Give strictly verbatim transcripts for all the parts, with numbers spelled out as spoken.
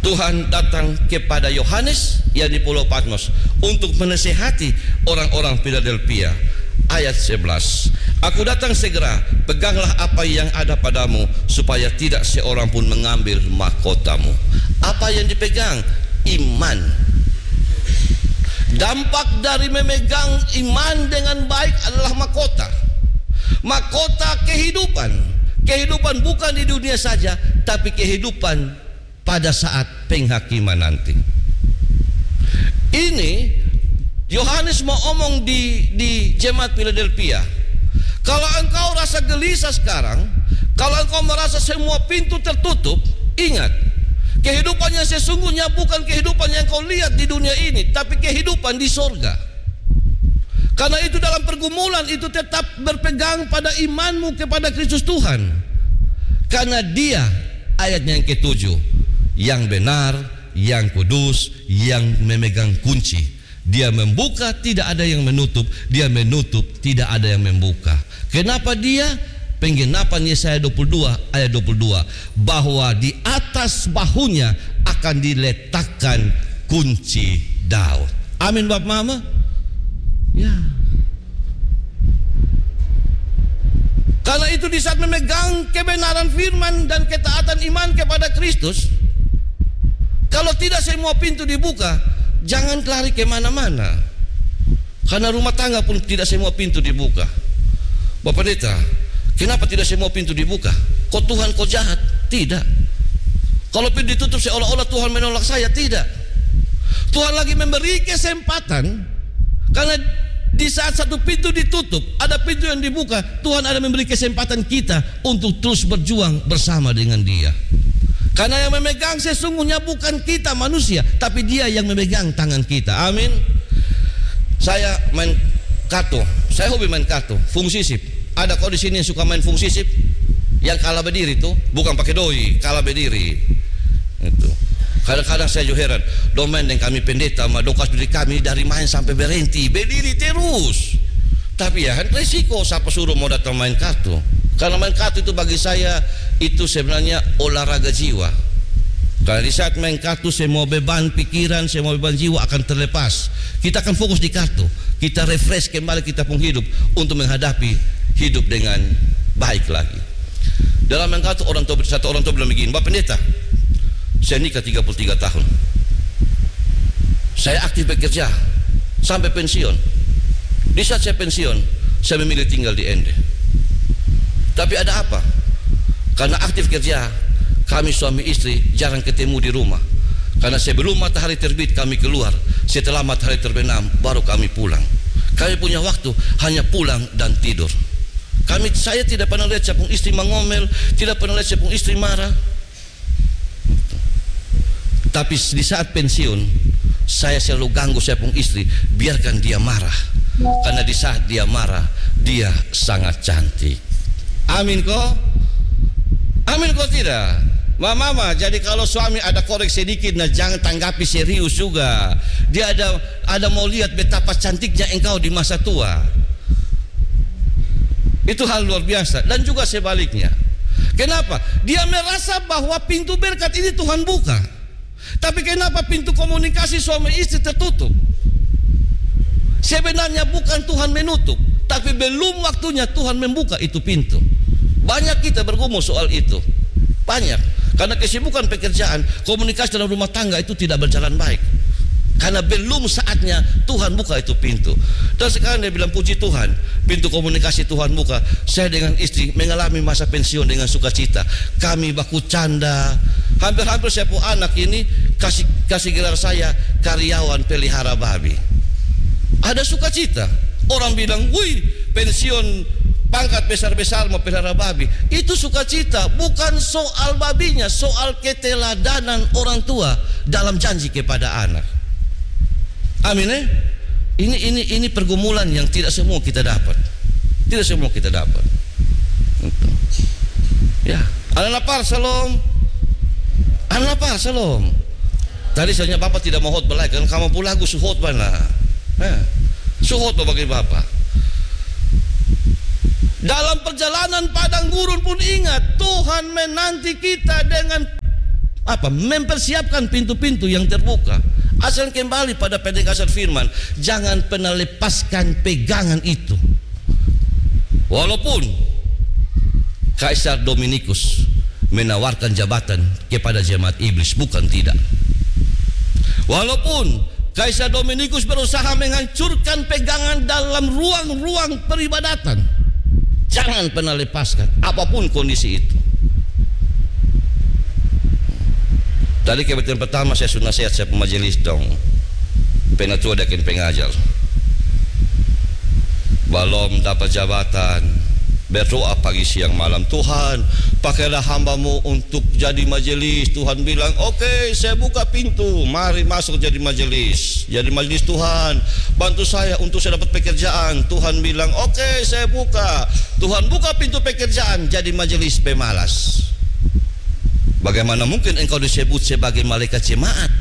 Tuhan datang kepada Yohanes yang di Pulau Patmos untuk menasihati orang-orang Philadelphia. Ayat sebelas, aku datang segera, peganglah apa yang ada padamu, supaya tidak seorang pun mengambil mahkotamu. Apa yang dipegang? Iman. Dampak dari memegang iman dengan baik adalah mahkota. Mahkota kehidupan. Kehidupan bukan di dunia saja, tapi kehidupan pada saat penghakiman nanti. Ini Yohanes mau omong di, di jemaat Philadelphia. Kalau engkau rasa gelisah sekarang, kalau engkau merasa semua pintu tertutup, ingat, kehidupan yang sesungguhnya bukan kehidupan yang kau lihat di dunia ini, tapi kehidupan di sorga. Karena itu dalam pergumulan itu tetap berpegang pada imanmu kepada Kristus Tuhan. Karena Dia, ayatnya yang ketujuh, yang benar, yang kudus, yang memegang kunci. Dia membuka, tidak ada yang menutup. Dia menutup, tidak ada yang membuka. Kenapa dia? Penggenapan Yesaya dua puluh dua ayat dua puluh dua, bahwa di atas bahunya akan diletakkan kunci Daud. Amin Bapak Mama. Ya. Karena itu di saat memegang kebenaran firman dan ketaatan iman kepada Kristus, kalau tidak semua pintu dibuka, jangan lari kemana-mana. Karena rumah tangga pun tidak semua pintu dibuka. Bapak Pendeta, kenapa tidak semua pintu dibuka? Kok Tuhan kok jahat? Tidak. Kalau pintu ditutup seolah-olah Tuhan menolak saya? Tidak. Tuhan lagi memberi kesempatan. Karena di saat satu pintu ditutup, ada pintu yang dibuka, Tuhan ada memberi kesempatan kita untuk terus berjuang bersama dengan Dia. Karena yang memegang sesungguhnya bukan kita manusia, tapi Dia yang memegang tangan kita. Amin. Saya main kartu, saya hobi main kartu, fungsi sip. Ada kau di sini yang suka main fungsi sip? Yang kalah berdiri itu, bukan pakai doi, kalah berdiri. Itu. Kadang-kadang saya juga heran, domain yang kami pendeta, sama dokas berdiri kami dari main sampai berhenti, berdiri terus. Tapi ya kan resiko, siapa suruh mau datang main kartu? Karena main kartu itu bagi saya itu sebenarnya olahraga jiwa. Karena di saat main kartu semua beban pikiran, semua beban jiwa akan terlepas. Kita akan fokus di kartu. Kita refresh kembali kita pun hidup untuk menghadapi hidup dengan baik lagi. Dalam main kartu orang tua, satu orang tua bilang begini, Bapak Pendeta, saya nikah tiga puluh tiga tahun. Saya aktif bekerja sampai pensiun. Di saat saya pensiun, saya memilih tinggal di Ende. Tapi ada apa? Karena aktif kerja, kami suami istri jarang ketemu di rumah. Karena sebelum matahari terbit kami keluar, setelah matahari terbenam baru kami pulang. Kami punya waktu hanya pulang dan tidur. Kami, saya tidak pernah lihat siapun istri mengomel, tidak pernah lihat siapun istri marah. Tapi di saat pensiun, saya selalu ganggu siapun istri, biarkan dia marah. Karena di saat dia marah, dia sangat cantik. Amin kok? Amin kok tidak? Mama, mama, jadi kalau suami ada korek sedikit, nah jangan tanggapi serius juga. Dia ada ada mau lihat betapa cantiknya engkau di masa tua. Itu hal luar biasa. Dan juga sebaliknya. Kenapa? Dia merasa bahwa pintu berkat ini Tuhan buka. Tapi kenapa pintu komunikasi suami istri tertutup? Sebenarnya bukan Tuhan menutup, tapi belum waktunya Tuhan membuka itu pintu. Banyak kita bergumul soal itu. Banyak. Karena kesibukan pekerjaan, komunikasi dalam rumah tangga itu tidak berjalan baik. Karena belum saatnya Tuhan buka itu pintu. Dan sekarang dia bilang puji Tuhan, pintu komunikasi Tuhan buka. Saya dengan istri mengalami masa pensiun dengan sukacita. Kami baku canda. Hampir-hampir saya pun anak ini kasih kasih gelar saya karyawan pelihara babi. Ada sukacita. Orang bilang, wih pensiun pangkat besar-besar mau pelihara babi. Itu sukacita, bukan soal babinya, soal keteladanan orang tua dalam janji kepada anak. Amin eh? Ini ini ini pergumulan yang tidak semua kita dapat. Tidak semua kita dapat. Ya, anak lapar salam. Anak lapar salam. Tadi saya Bapak tidak mau hot belai kan kamu pula aku suhot mana. Eh, suhot bagi Bapak. Dalam perjalanan padang gurun pun ingat Tuhan menanti kita dengan apa? Mempersiapkan pintu-pintu yang terbuka. Asal kembali pada pendekatan firman, jangan pernah lepaskan pegangan itu. Walaupun Kaisar Dominikus menawarkan jabatan kepada jemaat iblis, bukan tidak. Walaupun Kaisar Dominikus berusaha menghancurkan pegangan dalam ruang-ruang peribadatan, jangan pernah lepaskan apapun kondisi itu. Tadi kebetulan pertama saya sudah nasihat saya pemajelis dong, penatua dakin pengajar, belum dapat jabatan, berdoa pagi siang malam, Tuhan pakailah hambamu untuk jadi majelis. Tuhan bilang oke, okay, saya buka pintu, mari masuk jadi majelis, jadi majelis Tuhan, bantu saya untuk saya dapat pekerjaan. Tuhan bilang oke, okay, saya buka. Tuhan buka pintu pekerjaan, jadi majelis pemalas. Bagaimana mungkin engkau disebut sebagai malaikat jemaat?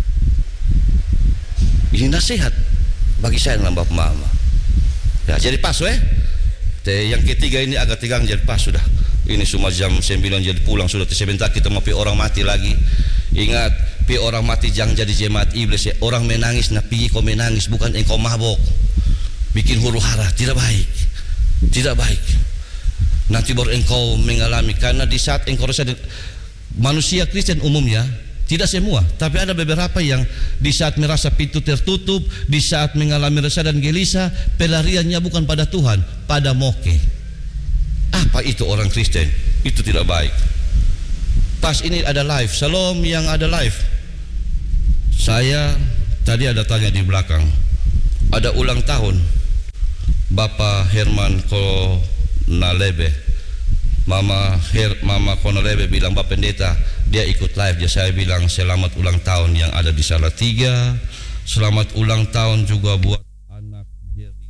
Ini nasihat bagi saya dan Bapak Mama. Ya, jadi pas weh. Yang ketiga ini agak tegang, jadi pas sudah. Ini cuma jam sembilan jadi pulang sudah. Sebentar kita mau pi orang mati lagi. Ingat, pi orang mati jangan jadi jemaat iblis ya. Orang menangis, nah pi kau menangis, bukan engkau mabok, bikin huru hara, tidak baik, tidak baik. Nanti baru engkau mengalami, karena di saat engkau rasa manusia Kristen umumnya, tidak semua, tapi ada beberapa yang di saat merasa pintu tertutup, di saat mengalami resah dan gelisah, pelariannya bukan pada Tuhan, pada moke. Apa itu orang Kristen? Itu tidak baik. Pas ini ada live, Shalom yang ada live. Saya tadi ada tanya di belakang, ada ulang tahun Bapak Herman Konalebe. Mama Her, Mama Konalebe bilang, Bapak Pendeta, dia ikut live. Jadi saya bilang selamat ulang tahun yang ada di Salatiga. Selamat ulang tahun juga buat anak Jerry,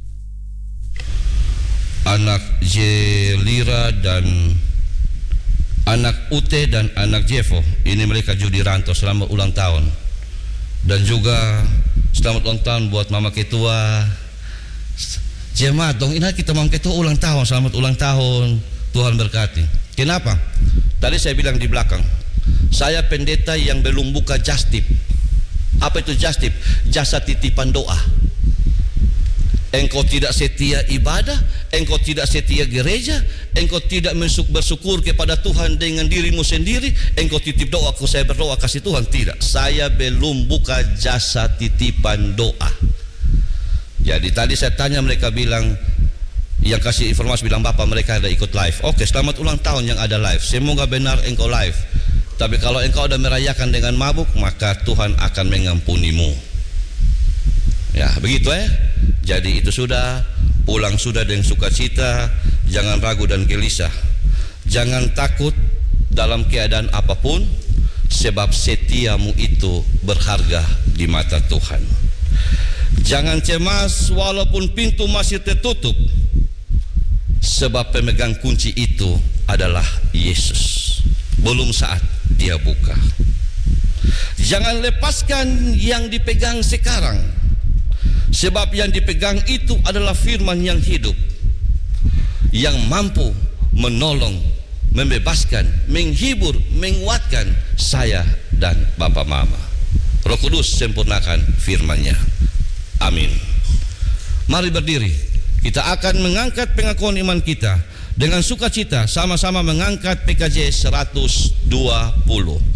anak Jelira dan anak Ute dan anak Jevo. Ini mereka judi rantau. Selamat ulang tahun. Dan juga selamat ulang tahun buat Mama Ketua jemaat dong. Ini kita Mama Ketua ulang tahun. Selamat ulang tahun. Tuhan berkati. Kenapa? Tadi saya bilang di belakang, saya pendeta yang belum buka jastip. Apa itu jastip? Jasa titipan doa. Engkau tidak setia ibadah, engkau tidak setia gereja, engkau tidak bersyukur kepada Tuhan dengan dirimu sendiri, engkau titip doa, aku saya berdoa kasih Tuhan. Tidak, saya belum buka jasa titipan doa. Jadi tadi saya tanya, mereka bilang, yang kasih informasi bilang Bapak mereka ada ikut live. Oke, selamat ulang tahun yang ada live. Semoga benar engkau live. Tapi kalau engkau ada merayakan dengan mabuk, maka Tuhan akan mengampunimu. Ya, begitu ya. Jadi itu sudah, pulang sudah dengan sukacita, jangan ragu dan gelisah. Jangan takut dalam keadaan apapun, sebab setiamu itu berharga di mata Tuhan. Jangan cemas walaupun pintu masih tertutup, sebab pemegang kunci itu adalah Yesus. Belum saat dia buka. Jangan lepaskan yang dipegang sekarang, sebab yang dipegang itu adalah firman yang hidup, yang mampu menolong, membebaskan, menghibur, menguatkan saya dan Bapak Mama. Roh Kudus sempurnakan firman-Nya. Amin. Mari berdiri. Kita akan mengangkat pengakuan iman kita dengan sukacita, sama-sama mengangkat P K J seratus dua puluh.